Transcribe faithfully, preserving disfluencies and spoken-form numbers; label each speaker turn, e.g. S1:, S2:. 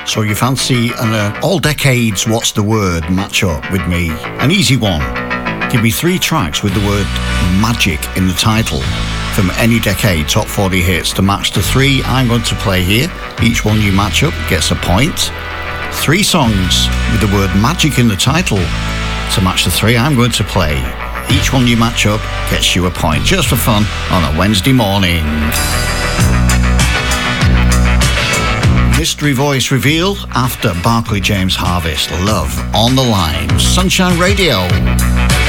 S1: So you fancy an uh, all decades What's the Word match up with me? An easy one. Give me three tracks with the word magic in the title from any decade top forty hits to match the three I'm going to play here. Each one you match up gets a point. Three songs with the word magic in the title to match the three I'm going to play. Each one you match up gets you a point, just for fun on a Wednesday morning. Mystery voice reveal after Barclay James Harvest. Love on the Line. Sunshine Radio.